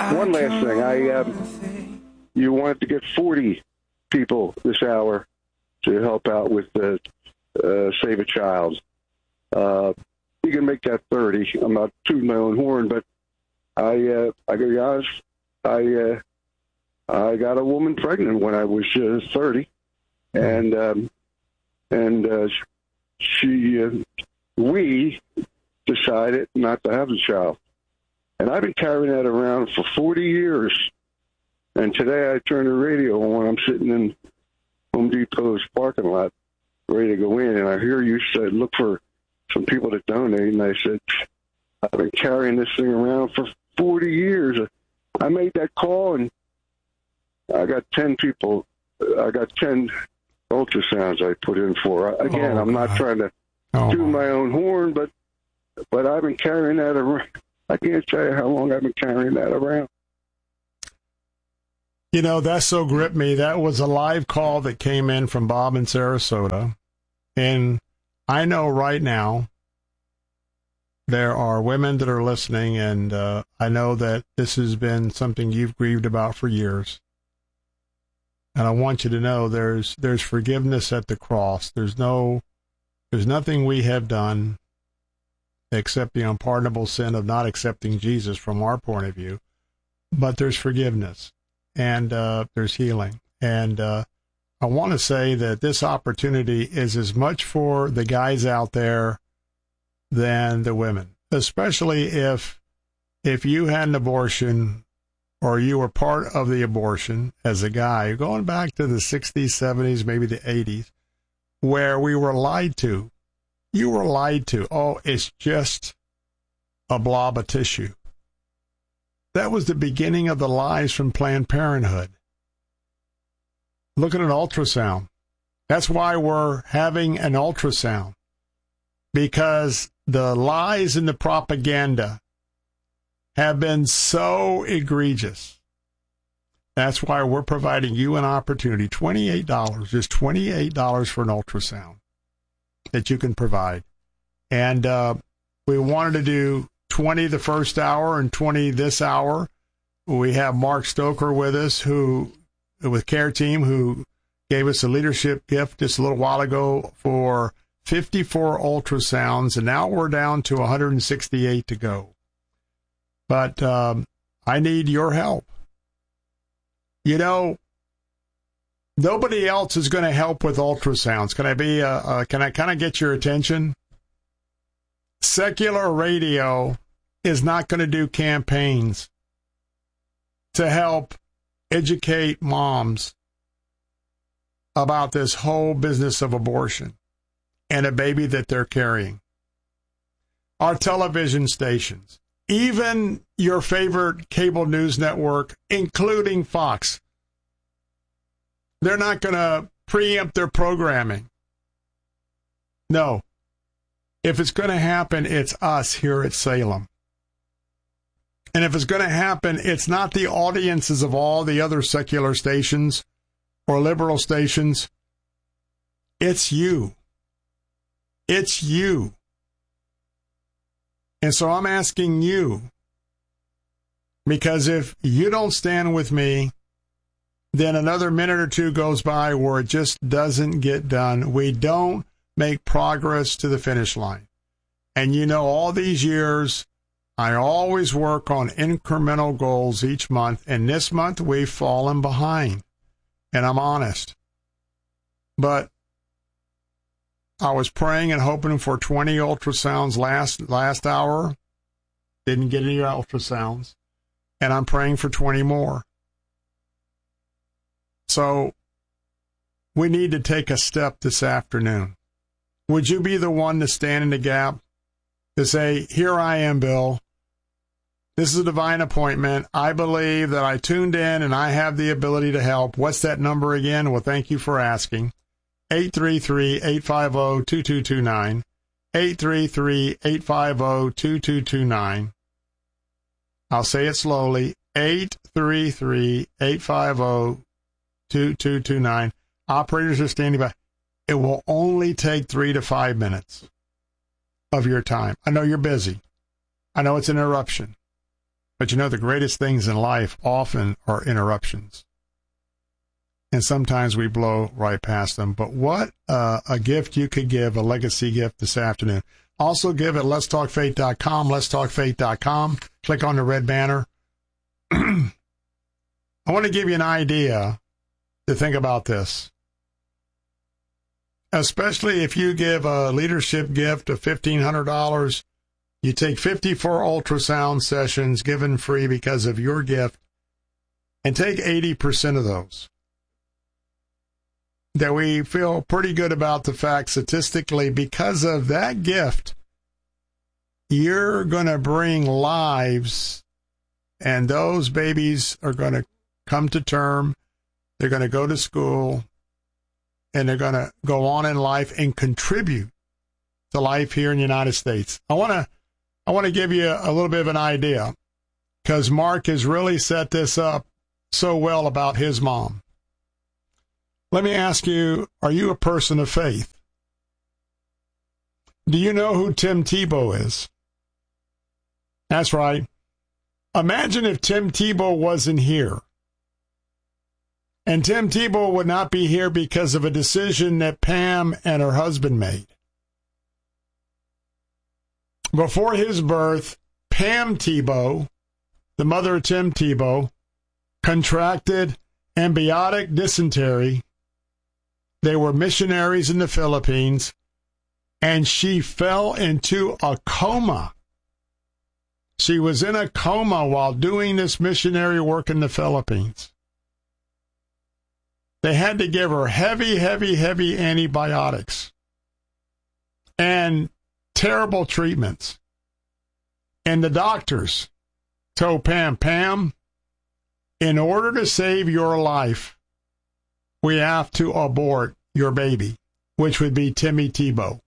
One last thing. You wanted to get 40 people this hour to help out with Save a Child. You can make that 30. I'm not tooting my own horn, but I gotta be honest, I got a woman pregnant when I was 30, and we decided not to have the child. And I've been carrying that around for 40 years. And today I turned the radio on. I'm sitting in Home Depot's parking lot, ready to go in, and I hear you said, look for some people to donate. And I said, I've been carrying this thing around for 40 years. I made that call, and I got 10 people. I got 10 ultrasounds I put in for. Again, I'm not trying to do my own horn, but I've been carrying that around. I can't tell you how long I've been carrying that around. You know, that so gripped me. That was a live call that came in from Bob in Sarasota. And I know right now there are women that are listening, and I know that this has been something you've grieved about for years. And I want you to know there's forgiveness at the cross. There's nothing we have done except the unpardonable sin of not accepting Jesus from our point of view. But there's forgiveness, and there's healing. And I want to say that this opportunity is as much for the guys out there than the women, especially if you had an abortion or you were part of the abortion as a guy, going back to the 60s, 70s, maybe the 80s, where we were lied to. You were lied to. Oh, it's just a blob of tissue. That was the beginning of the lies from Planned Parenthood. Look at an ultrasound. That's why we're having an ultrasound, because the lies and the propaganda have been so egregious. That's why we're providing you an opportunity, $28, just $28 for an ultrasound that you can provide. And we wanted to do 20 the first hour and 20 this hour. We have Mark Stoker with us, who with Care Team, who gave us a leadership gift just a little while ago for 54 ultrasounds, and now we're down to 168 to go. But I need your help. You know, nobody else is going to help with ultrasounds. Can I kind of get your attention? Secular radio is not going to do campaigns to help educate moms about this whole business of abortion and a baby that they're carrying. Our television stations, even your favorite cable news network, including Fox, they're not going to preempt their programming. No. If it's going to happen, it's us here at Salem. And if it's going to happen, it's not the audiences of all the other secular stations or liberal stations. It's you. It's you. And so I'm asking you, because if you don't stand with me, then another minute or two goes by where it just doesn't get done. We don't make progress to the finish line. And you know, all these years, I always work on incremental goals each month, and this month we've fallen behind, and I'm honest. But I was praying and hoping for 20 ultrasounds last hour. Didn't get any ultrasounds, and I'm praying for 20 more. So we need to take a step this afternoon. Would you be the one to stand in the gap to say, here I am, Bill. This is a divine appointment. I believe that I tuned in and I have the ability to help. What's that number again? Well, thank you for asking. 833-850-2229. 833-850-2229. I'll say it slowly. 833-850-2229. Operators are standing by. It will only take 3 to 5 minutes of your time. I know you're busy. I know it's an interruption. But you know, the greatest things in life often are interruptions. And sometimes we blow right past them. But what a gift you could give, a legacy gift this afternoon. Also give at letstalkfaith.com, letstalkfaith.com. Click on the red banner. I want to give you an idea to think about this. Especially if you give a leadership gift of $1,500, you take 54 ultrasound sessions given free because of your gift, and take 80% of those. That we feel pretty good about the fact statistically because of that gift, you're going to bring lives, and those babies are going to come to term, they're going to go to school, and they're going to go on in life and contribute to life here in the United States. I want to give you a little bit of an idea, because Mark has really set this up so well about his mom. Let me ask you, are you a person of faith? Do you know who Tim Tebow is? That's right. Imagine if Tim Tebow wasn't here. And Tim Tebow would not be here because of a decision that Pam and her husband made. Before his birth, Pam Tebow, the mother of Tim Tebow, contracted ambiotic dysentery. They were missionaries in the Philippines, and she fell into a coma. She was in a coma while doing this missionary work in the Philippines. They had to give her heavy antibiotics and terrible treatments. And the doctors told Pam, in order to save your life, we have to abort your baby, which would be Timmy Tebow.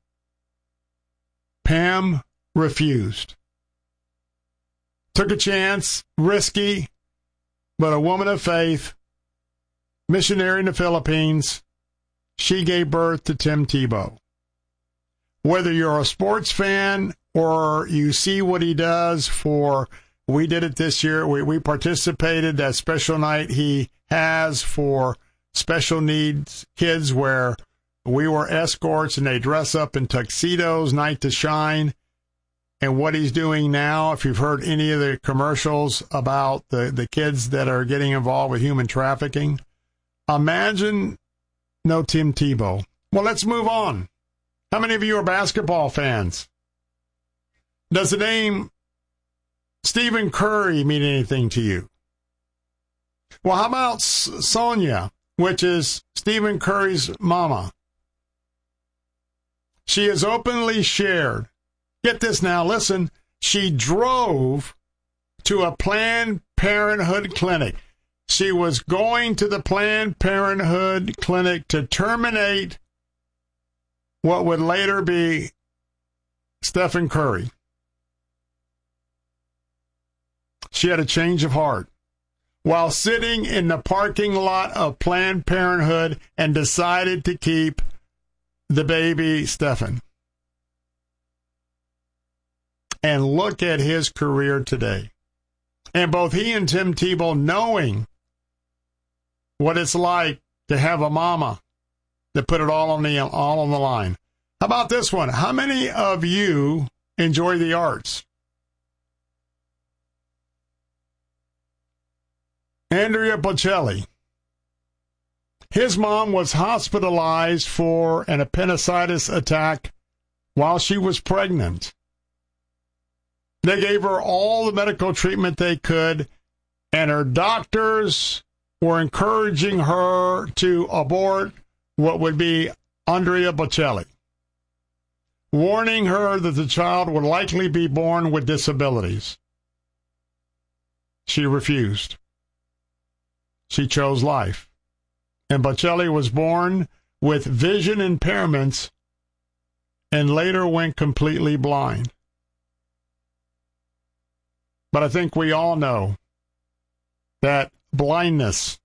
Pam refused. Took a chance, risky, but a woman of faith, missionary in the Philippines, she gave birth to Tim Tebow. Whether you're a sports fan or you see what he does we did it this year, we participated, that special night he has for special needs kids where we were escorts and they dress up in tuxedos, night to shine. And what he's doing now, if you've heard any of the commercials about the kids that are getting involved with human trafficking, imagine no Tim Tebow. Well, let's move on. How many of you are basketball fans? Does the name Stephen Curry mean anything to you? Well, how about Sonia, which is Stephen Curry's mama? She has openly shared. Get this now, listen. She drove to a Planned Parenthood clinic. She was going to the Planned Parenthood clinic to terminate what would later be Stephen Curry. She had a change of heart while sitting in the parking lot of Planned Parenthood and decided to keep the baby Stephen. And look at his career today. And both he and Tim Tebow knowing what it's like to have a mama that put it all on the line. How about this one? How many of you enjoy the arts? Andrea Bocelli. His mom was hospitalized for an appendicitis attack while she was pregnant. They gave her all the medical treatment they could, and her doctors were encouraging her to abort what would be Andrea Bocelli, warning her that the child would likely be born with disabilities. She refused. She chose life. And Bocelli was born with vision impairments and later went completely blind. But I think we all know that blindness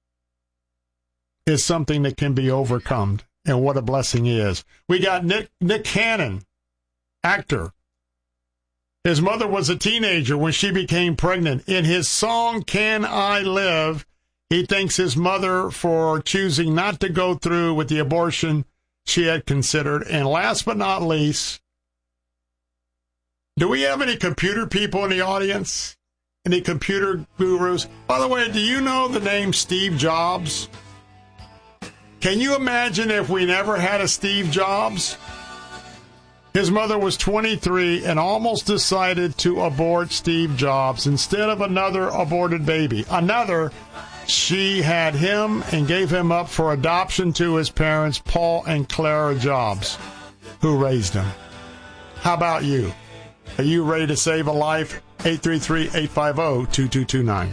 is something that can be overcome, and what a blessing he is. We got Nick Cannon, actor. His mother was a teenager when she became pregnant. In his song, Can I Live, he thanks his mother for choosing not to go through with the abortion she had considered. And last but not least, do we have any computer people in the audience? Any computer gurus? By the way, do you know the name Steve Jobs? Can you imagine if we never had a Steve Jobs? His mother was 23 and almost decided to abort Steve Jobs instead of another aborted baby. She had him and gave him up for adoption to his parents, Paul and Clara Jobs, who raised him. How about you? Are you ready to save a life? 833-850-2229.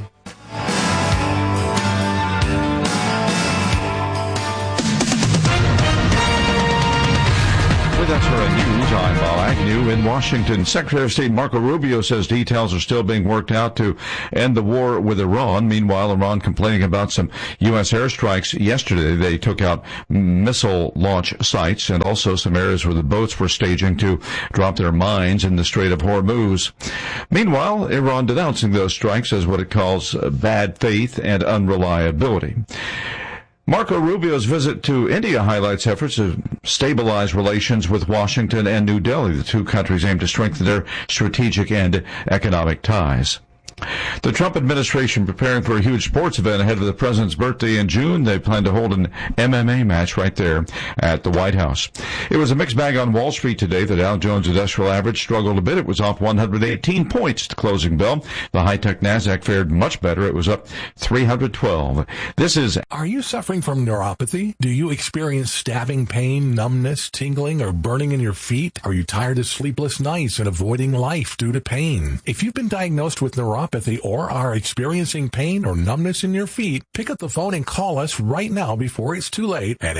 With SRN News, I'm Bob Agnew in Washington. Secretary of State Marco Rubio says details are still being worked out to end the war with Iran. Meanwhile, Iran complaining about some U.S. airstrikes yesterday. They took out missile launch sites and also some areas where the boats were staging to drop their mines in the Strait of Hormuz. Meanwhile, Iran denouncing those strikes as what it calls bad faith and unreliability. Marco Rubio's visit to India highlights efforts to stabilize relations with Washington and New Delhi. The two countries aim to strengthen their strategic and economic ties. The Trump administration preparing for a huge sports event ahead of the president's birthday in June. They plan to hold an MMA match right there at the White House. It was a mixed bag on Wall Street today. The Dow Jones Industrial Average struggled a bit. It was off 118 points at the closing bell. The high-tech NASDAQ fared much better. It was up 312. Are you suffering from neuropathy? Do you experience stabbing pain, numbness, tingling, or burning in your feet? Are you tired of sleepless nights and avoiding life due to pain? If you've been diagnosed with neuropathy or are experiencing pain or numbness in your feet, pick up the phone and call us right now before it's too late at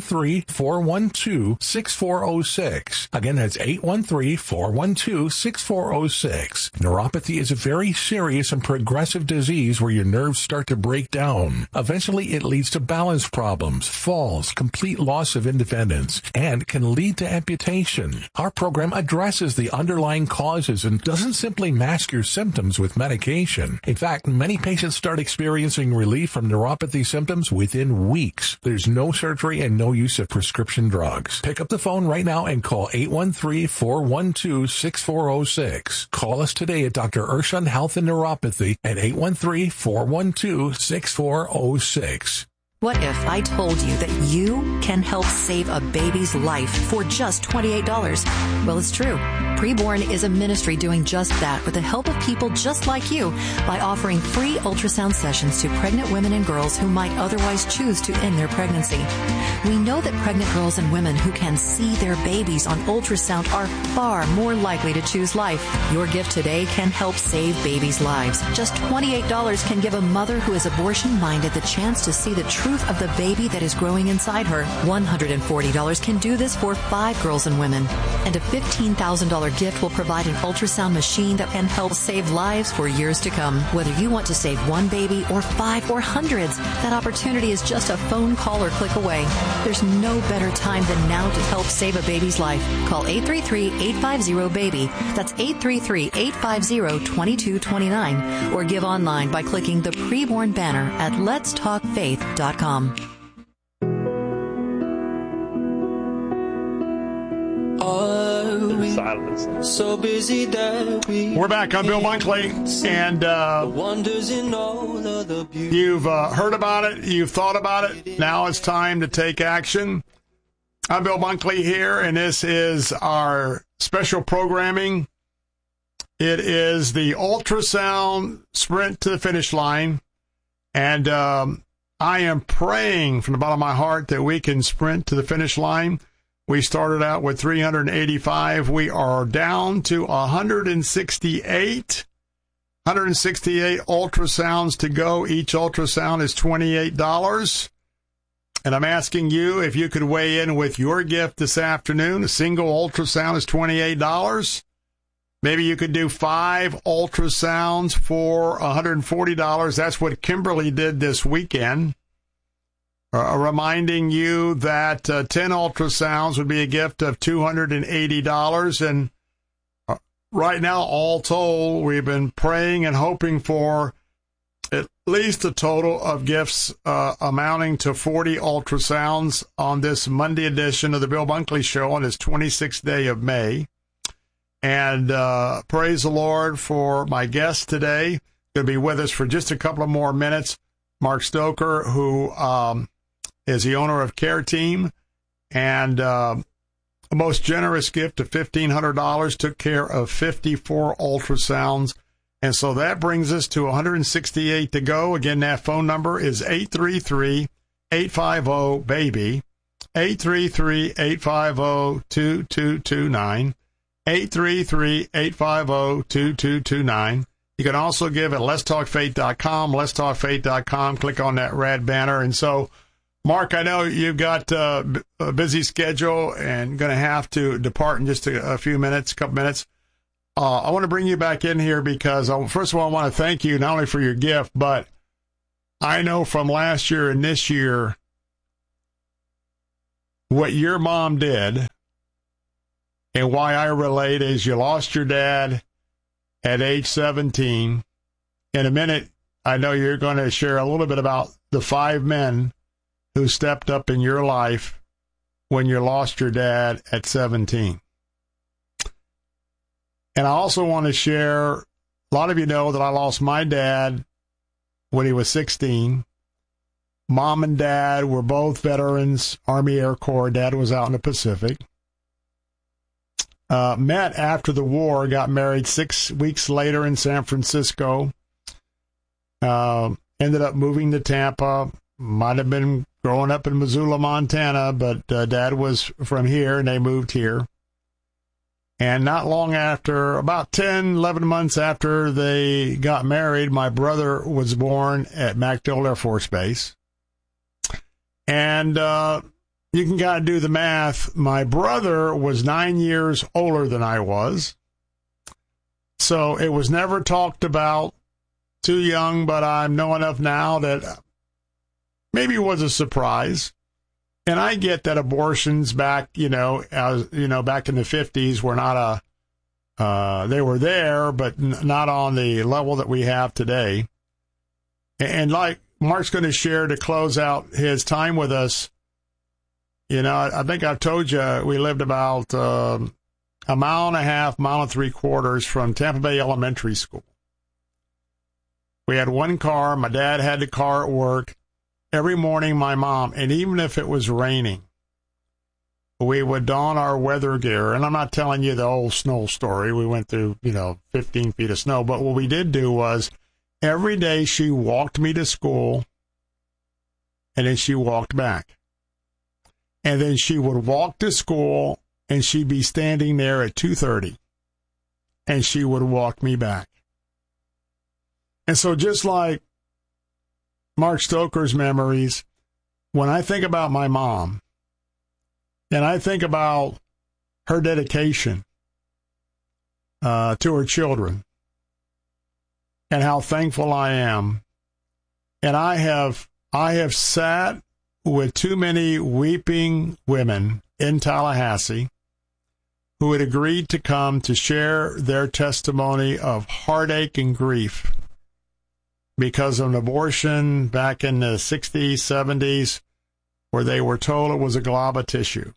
813-412-6406. Again, that's 813-412-6406. Neuropathy is a very serious and progressive disease where your nerves start to break down. Eventually, it leads to balance problems, falls, complete loss of independence, and can lead to amputation. Our program addresses the underlying causes and doesn't simply mask your symptoms with medication. In fact, many patients start experiencing relief from neuropathy symptoms within weeks. There's no surgery and no use of prescription drugs. Pick up the phone right now and call 813-412-6406. Call us today at Dr. Urshan Health and Neuropathy at 813-412-6406. What if I told you that you can help save a baby's life for just $28? Well, it's true. Preborn is a ministry doing just that with the help of people just like you by offering free ultrasound sessions to pregnant women and girls who might otherwise choose to end their pregnancy. We know that pregnant girls and women who can see their babies on ultrasound are far more likely to choose life. Your gift today can help save babies' lives. Just $28 can give a mother who is abortion-minded the chance to see the truth of the baby that is growing inside her. $140 can do this for 5 girls and women. And a $15,000 gift will provide an ultrasound machine that can help save lives for years to come. Whether you want to save one baby or 5 or hundreds, that opportunity is just a phone call or click away. There's no better time than now to help save a baby's life. Call 833-850-BABY. That's 833-850-2229. Or give online by clicking the Preborn banner at letstalkfaith.com. Silence. So busy that we're back. I'm Bill Bunkley, and you've heard about it. You've thought about it. Now it's time to take action. I'm Bill Bunkley here, and this is our special programming. It is the ultrasound sprint to the finish line, and I am praying from the bottom of my heart that we can sprint to the finish line. We started out with 385. We are down to 168. 168 ultrasounds to go. Each ultrasound is $28. And I'm asking you if you could weigh in with your gift this afternoon. A single ultrasound is $28. Maybe you could do 5 ultrasounds for $140. That's what Kimberly did this weekend. Reminding you that 10 ultrasounds would be a gift of $280. And right now, all told, we've been praying and hoping for at least a total of gifts amounting to 40 ultrasounds on this Monday edition of the Bill Bunkley Show on this 26th day of May. And praise the Lord for my guest today. Going to be with us for just a couple of more minutes. Mark Stoker, who is the owner of Care Team, and a most generous gift of $1,500, took care of 54 ultrasounds. And so that brings us to 168 to go. Again, that phone number is 833-850-BABY, 833-850-2229, 833-850-2229. You can also give at letstalkfaith.com, letstalkfaith.com. Click on that red banner. And so, Mark, I know you've got a busy schedule and going to have to depart in just a couple minutes. I want to bring you back in here because, first of all, I want to thank you not only for your gift, but I know from last year and this year what your mom did, and why I relate is you lost your dad at age 17. In a minute, I know you're going to share a little bit about the 5 men who stepped up in your life when you lost your dad at 17. And I also want to share, a lot of you know that I lost my dad when he was 16. Mom and Dad were both veterans, Army Air Corps. Dad was out in the Pacific. Met after the war, got married 6 weeks later in San Francisco. Ended up moving to Tampa. Might have been growing up in Missoula, Montana, but Dad was from here, and they moved here. And not long after, about 10, 11 months after they got married, my brother was born at MacDill Air Force Base. And you can kind of do the math. My brother was 9 years older than I was. So it was never talked about. Too young, but I know enough now that maybe it was a surprise. And I get that abortions back, back in the 50s were not they were there, but not on the level that we have today. And like Mark's going to share to close out his time with us, I think I've told you we lived about a mile and a half, mile and 3/4 from Tampa Bay Elementary School. We had one car. My dad had the car at work. Every morning, my mom, and even if it was raining, we would don our weather gear. And I'm not telling you the old snow story. We went through, 15 feet of snow. But what we did do was every day she walked me to school, and then she walked back. And then she would walk to school, and she'd be standing there at 2:30, and she would walk me back. And so just like Mark Stoker's memories, when I think about my mom, and I think about her dedication to her children, and how thankful I am, and I have sat with too many weeping women in Tallahassee who had agreed to come to share their testimony of heartache and grief because of an abortion back in the 60s, 70s, where they were told it was a glob of tissue.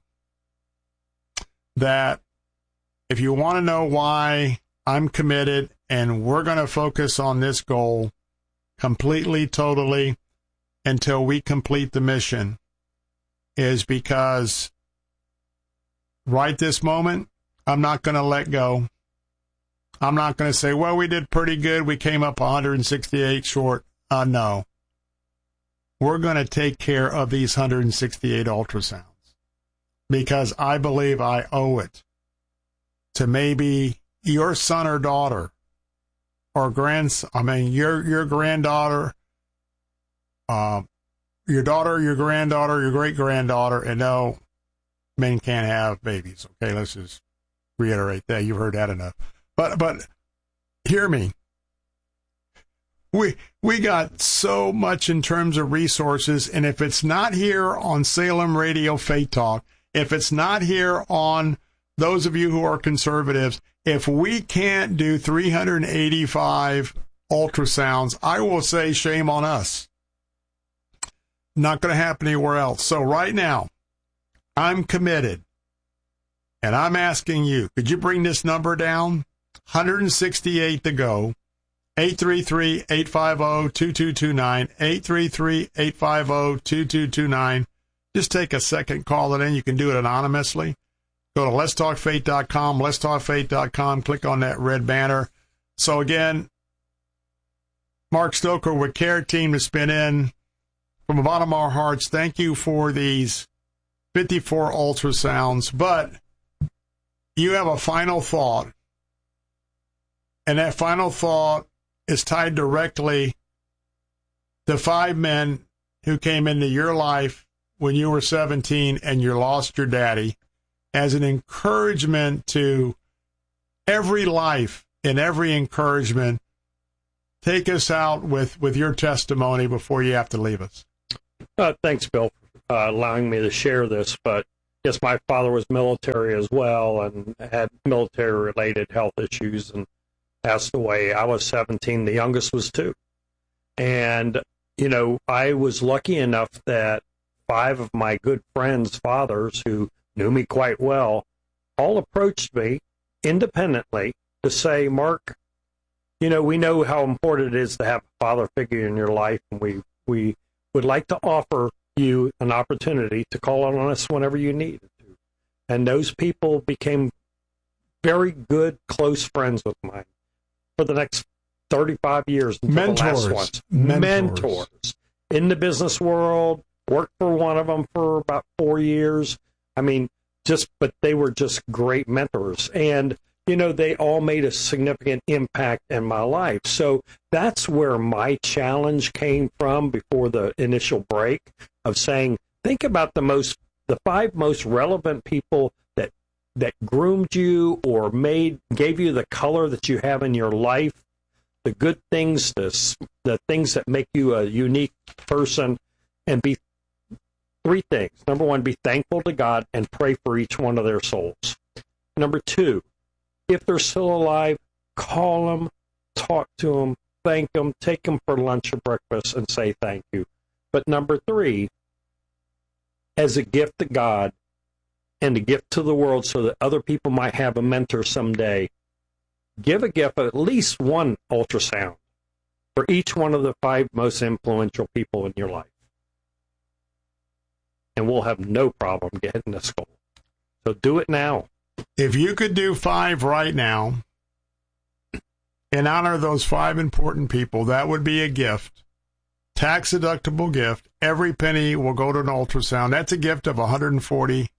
That if you want to know why I'm committed and we're going to focus on this goal completely, totally, until we complete the mission, is because right this moment, I'm not going to let go. I'm not going to say, well, we did pretty good. We came up 168 short. No. We're going to take care of these 168 ultrasounds because I believe I owe it to maybe your son or daughter or your granddaughter, your daughter, your granddaughter, your great-granddaughter, and no, men can't have babies. Okay, let's just reiterate that. You've heard that enough. But hear me. We got so much in terms of resources, and if it's not here on Salem Radio Faith Talk, if it's not here on those of you who are conservatives, If we can't do 385 ultrasounds, I will say shame on us. Not going to happen anywhere else. So right now, I'm committed, and I'm asking you, could you bring this number down? 168 to go. 833-850-2229. 833-850-2229. Just take a second, call it in. You can do it anonymously. Go to letstalkfaith.com, letstalkfaith.com. Click on that red banner. So again, Mark Stoker with Care Team has been in. From the bottom of our hearts, thank you for these 54 ultrasounds. But you have a final thought, and that final thought is tied directly to 5 men who came into your life when you were 17 and you lost your daddy, as an encouragement to every life and every encouragement. Take us out with your testimony before you have to leave us. Thanks, Bill, for allowing me to share this. But yes, my father was military as well and had military-related health issues and passed away. I was 17. The youngest was 2. And, you know, I was lucky enough that 5 of my good friends' fathers, who knew me quite well, all approached me independently to say, Mark, you know, we know how important it is to have a father figure in your life, and we would like to offer you an opportunity to call on us whenever you need it to. And those people became very good, close friends with mine for the next 35 years until the last ones. Mentors. In the business world, worked for one of them for about 4 years. I mean, but they were just great mentors. And, you know, they all made a significant impact in my life. So that's where my challenge came from before the initial break, of saying, think about the 5 most relevant people that groomed you or gave you the color that you have in your life, the good things, the things that make you a unique person, and be 3 things. Number 1, be thankful to God and pray for each one of their souls. Number 2, if they're still alive, call them, talk to them, thank them, take them for lunch or breakfast, and say thank you. But number 3, as a gift to God and a gift to the world so that other people might have a mentor someday, give a gift of at least 1 ultrasound for each one of the 5 most influential people in your life. And we'll have no problem getting this goal. So do it now. If you could do 5 right now in honor of those 5 important people, that would be a gift, tax-deductible gift. Every penny will go to an ultrasound. That's a gift of $140.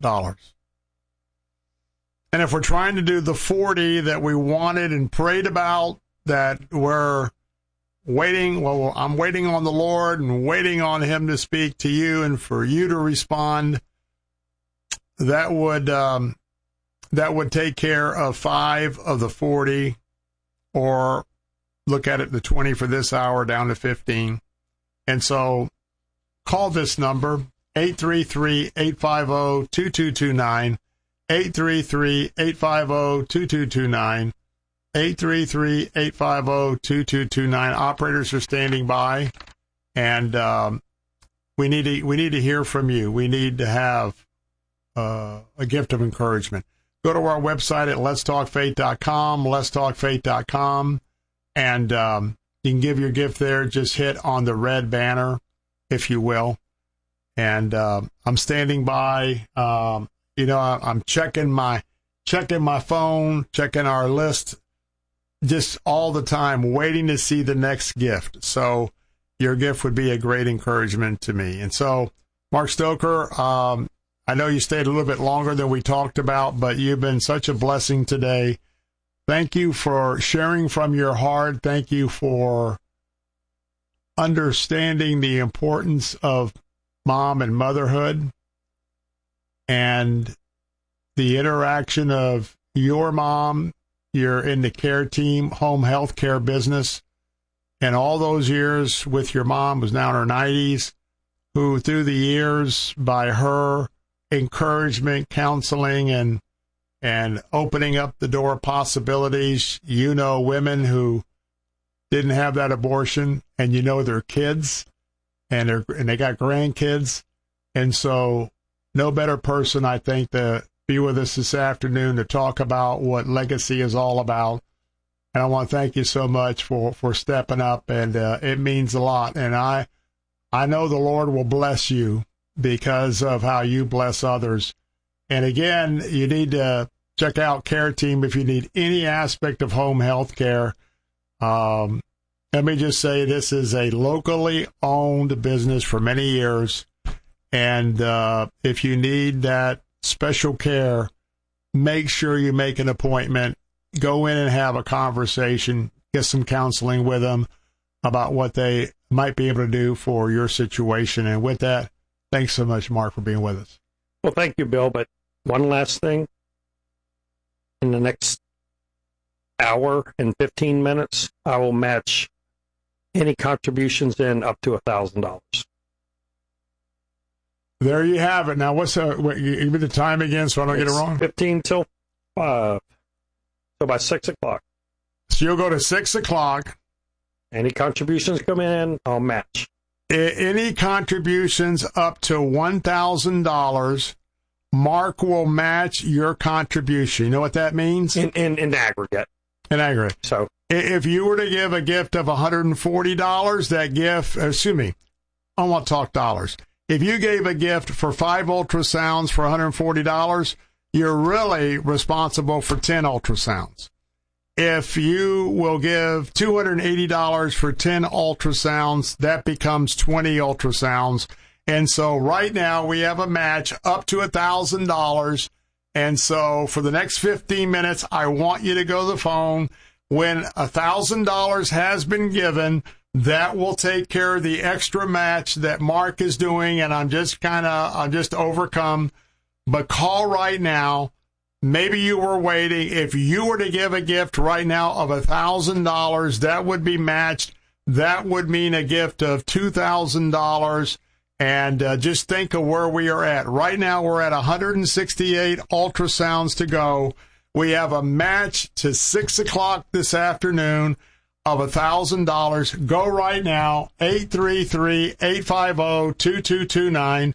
And if we're trying to do the 40 that we wanted and prayed about, that we're waiting, well, I'm waiting on the Lord and waiting on Him to speak to you and for you to respond, that would take care of 5 of the 40, or look at it, the 20 for this hour down to 15. And so call this number, 833-850-2229, 833-850-2229, 833-850-2229. Operators are standing by, and we need to hear from you. We need to have a gift of encouragement. Go to our website at letstalkfaith.com, letstalkfaith.com, and you can give your gift there. Just hit on the red banner, if you will. And I'm standing by. I'm checking my phone, checking our list, just all the time, waiting to see the next gift. So your gift would be a great encouragement to me. And so, Mark Stoker, I know you stayed a little bit longer than we talked about, but you've been such a blessing today. Thank you for sharing from your heart. Thank you for understanding the importance of mom and motherhood and the interaction of your mom. You're in the care team, home health care business, and all those years with your mom, who's now in her 90s, who through the years, by her encouragement, counseling, and and opening up the door of possibilities. You know women who didn't have that abortion, and you know their kids, and they got grandkids. And so no better person, I think, to be with us this afternoon to talk about what legacy is all about. And I want to thank you so much for stepping up, and it means a lot. And I know the Lord will bless you because of how you bless others. And again, you need to check out Care Team if you need any aspect of home health care. Let me just say this is a locally owned business for many years. And if you need that special care, make sure you make an appointment. Go in and have a conversation, get some counseling with them about what they might be able to do for your situation. And with that, thanks so much, Mark, for being with us. Well, thank you, Bill. But one last thing. In the next hour and 15 minutes, I will match any contributions in up to $1,000. There you have it. Now, give me the time again so I don't get it wrong. 15 till 5. So by 6 o'clock. So you'll go to 6 o'clock. Any contributions come in, I'll match. Any contributions up to $1,000, Mark will match your contribution. You know what that means? In aggregate. In aggregate. So if you were to give a gift of $140, that gift, I want to talk dollars. If you gave a gift for 5 ultrasounds for $140, you're really responsible for 10 ultrasounds. If you will give $280 for 10 ultrasounds, that becomes 20 ultrasounds. And so right now we have a match up to $1,000. And so for the next 15 minutes, I want you to go to the phone. When $1,000 has been given, that will take care of the extra match that Mark is doing. And I'm just overcome. But call right now. Maybe you were waiting. If you were to give a gift right now of $1,000, that would be matched. That would mean a gift of $2,000. And just think of where we are at. Right now, we're at 168 ultrasounds to go. We have a match to 6 o'clock this afternoon of $1,000. Go right now, 833-850-2229.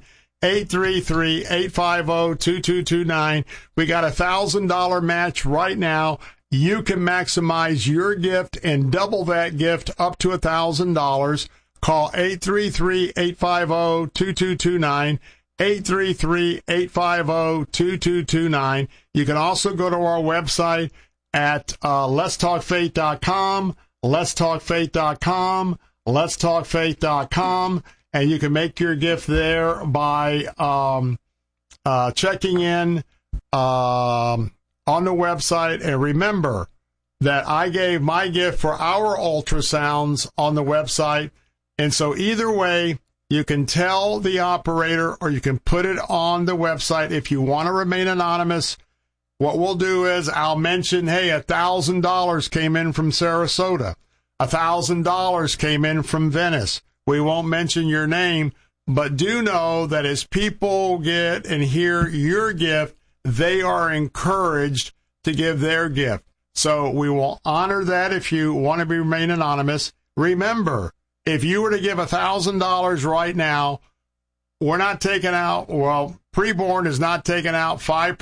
833-850-2229. We got $1,000 match right now. You can maximize your gift and double that gift up to $1,000. Call 833-850-2229. 833-850-2229. You can also go to our website at letstalkfaith.com, letstalkfaith.com, letstalkfaith.com. And you can make your gift there by checking in on the website. And remember that I gave my gift for our ultrasounds on the website. And so either way, you can tell the operator or you can put it on the website. If you want to remain anonymous, what we'll do is I'll mention, hey, $1,000 came in from Sarasota. $1,000 came in from Venice. We won't mention your name, but do know that as people get and hear your gift, they are encouraged to give their gift. So we will honor that if you want to remain anonymous. Remember, if you were to give $1,000 right now, we're not taking out, preborn is not taking out 5%,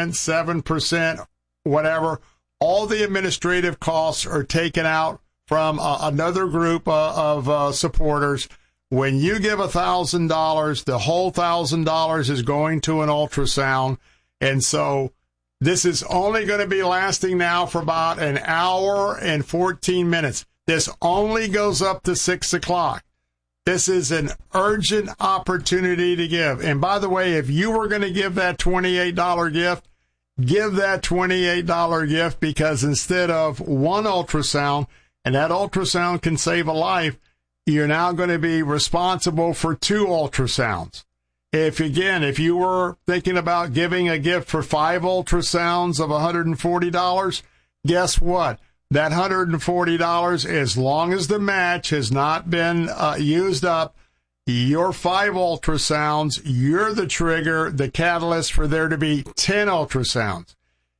7%, whatever. All the administrative costs are taken out from another group of supporters. When you give $1,000, the whole $1,000 is going to an ultrasound. And so this is only going to be lasting now for about an hour and 14 minutes. This only goes up to 6 o'clock. This is an urgent opportunity to give. And by the way, if you were going to give that $28 gift, give that $28 gift, because instead of one ultrasound, and that ultrasound can save a life, you're now going to be responsible for 2 ultrasounds. If you were thinking about giving a gift for 5 ultrasounds of $140, guess what? That $140, as long as the match has not been used up, your 5 ultrasounds, you're the trigger, the catalyst for there to be 10 ultrasounds.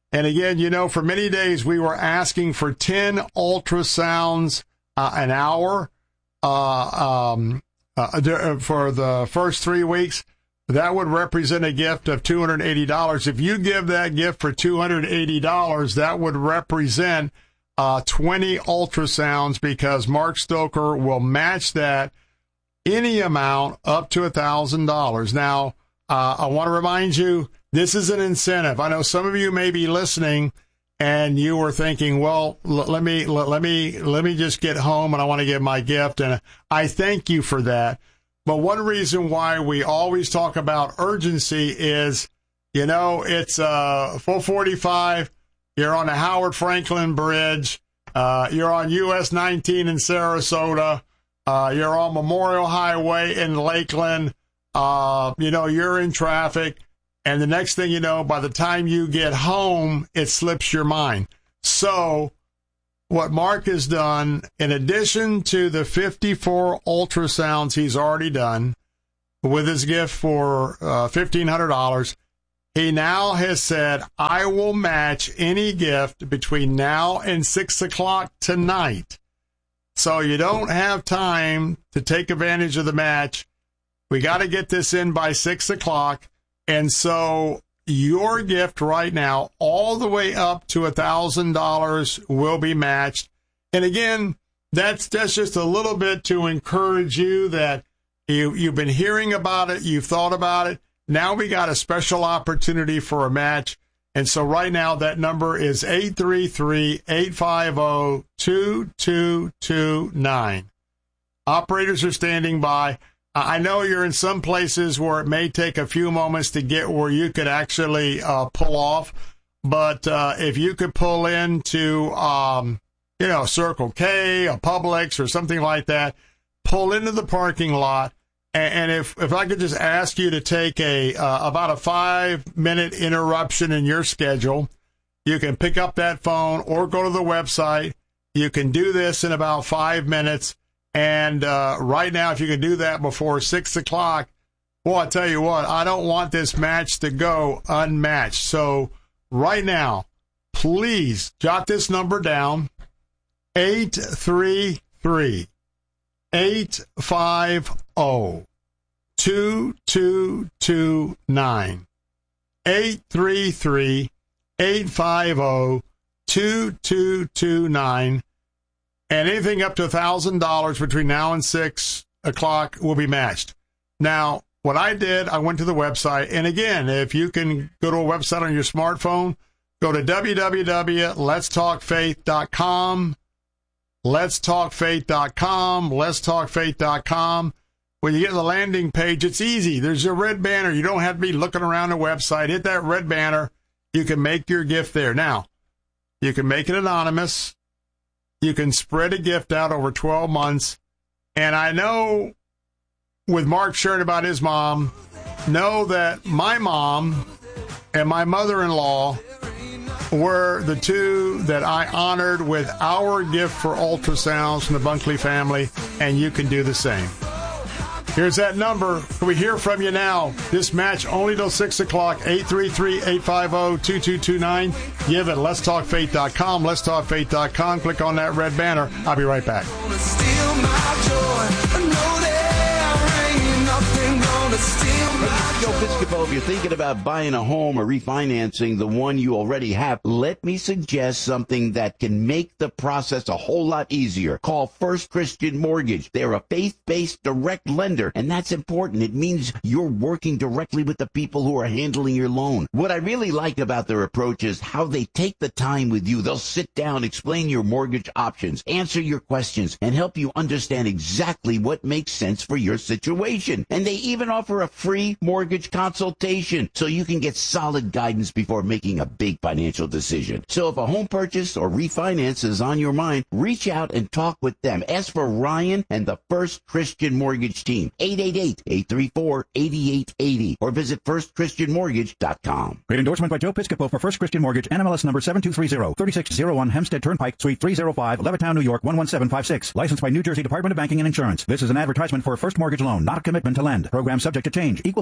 And again, you know, for many days we were asking for 10 ultrasounds an hour for the first 3 weeks. That would represent a gift of $280. If you give that gift for $280, that would represent 20 ultrasounds, because Mark Stoker will match that any amount up to $1,000. Now, I want to remind you, this is an incentive. I know some of you may be listening and you were thinking, well, let me just get home and I want to give my gift. And I thank you for that. But one reason why we always talk about urgency is, you know, it's 4:45. You're on the Howard Franklin Bridge. You're on US 19 in Sarasota. You're on Memorial Highway in Lakeland. You know, you're in traffic. And the next thing you know, by the time you get home, it slips your mind. So what Mark has done, in addition to the 54 ultrasounds he's already done with his gift for $1,500, he now has said, I will match any gift between now and 6 o'clock tonight. So you don't have time to take advantage of the match. We got to get this in by 6 o'clock. And so your gift right now, all the way up to $1,000, will be matched. And again, that's just a little bit to encourage you that you've been hearing about it, you've thought about it. Now we got a special opportunity for a match. And so right now that number is 833-850-2229. Operators are standing by. I know you're in some places where it may take a few moments to get where you could actually pull off. But if you could pull into, you know, Circle K, a Publix, or something like that, pull into the parking lot. And if I could just ask you to take about a 5-minute interruption in your schedule, you can pick up that phone or go to the website. You can do this in about 5 minutes. And right now, if you can do that before 6 o'clock, well, I tell you what, I don't want this match to go unmatched. So right now, please jot this number down, 833-850-2229. 833-850-2229. And anything up to $1,000 between now and 6 o'clock will be matched. Now, what I did, I went to the website. And again, if you can go to a website on your smartphone, go to www.letstalkfaith.com. Letstalkfaith.com. Letstalkfaith.com. When you get to the landing page, it's easy. There's a red banner. You don't have to be looking around the website. Hit that red banner. You can make your gift there. Now, you can make it anonymous. You can spread a gift out over 12 months. And I know with Mark sharing about his mom, know that my mom and my mother-in-law were the two that I honored with our gift for ultrasounds from the Bunkley family, and you can do the same. Here's that number. Can we hear from you now? This match only till 6 o'clock, 833-850-2229. Give it letstalkfaith.com, letstalkfaith.com. Click on that red banner. I'll be right back. Joe Piscopo, if you're thinking about buying a home or refinancing the one you already have, let me suggest something that can make the process a whole lot easier. Call First Christian Mortgage. They're a faith-based direct lender, and that's important. It means you're working directly with the people who are handling your loan. What I really like about their approach is how they take the time with you. They'll sit down, explain your mortgage options, answer your questions, and help you understand exactly what makes sense for your situation. And they even offer a free mortgage consultation so you can get solid guidance before making a big financial decision. So if a home purchase or refinance is on your mind, reach out and talk with them. Ask for Ryan and the First Christian Mortgage team, 888-834-8880, or visit firstchristianmortgage.com. Great endorsement by Joe Piscopo for First Christian Mortgage, NMLS number 7230, 3601 Hempstead Turnpike, Suite 305, Levittown, New York, 11756. Licensed by New Jersey Department of Banking and Insurance. This is an advertisement for a first mortgage loan, not a commitment to lend. Program subject to change. Equal housing lender.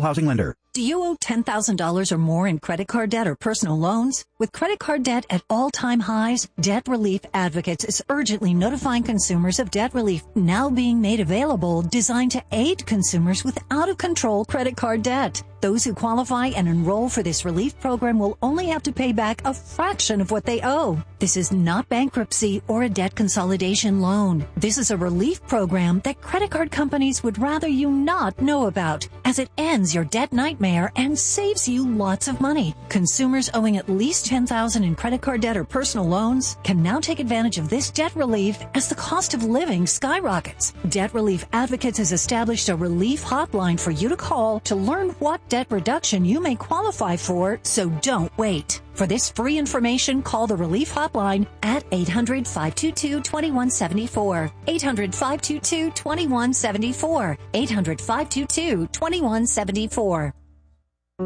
lender. Do you owe $10,000 or more in credit card debt or personal loans? With credit card debt at all-time highs, Debt Relief Advocates is urgently notifying consumers of debt relief now being made available, designed to aid consumers with out-of-control credit card debt. Those who qualify and enroll for this relief program will only have to pay back a fraction of what they owe. This is not bankruptcy or a debt consolidation loan. This is a relief program that credit card companies would rather you not know about, as it ends your debt nightmare and saves you lots of money. Consumers owing at least $10,000 in credit card debt or personal loans can now take advantage of this debt relief as the cost of living skyrockets. Debt Relief Advocates has established a relief hotline for you to call to learn what debt reduction you may qualify for, so don't wait. For this free information, call the Relief Hotline at 800-522-2174. 800-522-2174. 800-522-2174.